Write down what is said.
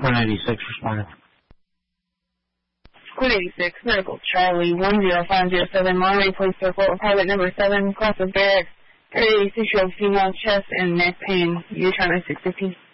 Squad 86 responding. Squad 86, Medical Charlie 10507, Monterey Police Circle, Pilot number 7, Cross of Barracks, 36-year-old female, chest and neck pain, Utah 9615.